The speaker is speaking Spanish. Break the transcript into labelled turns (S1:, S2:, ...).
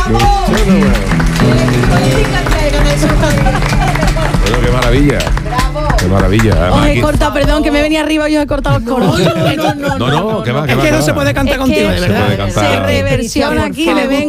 S1: Bueno, qué maravilla. Qué maravilla.
S2: Os he cortado, perdón, que me venía arriba y os he cortado el coro.
S1: No, que va,
S3: Es que no se puede cantar contigo, de verdad.
S1: Se puede cantar.
S2: Se reversiona aquí, me ven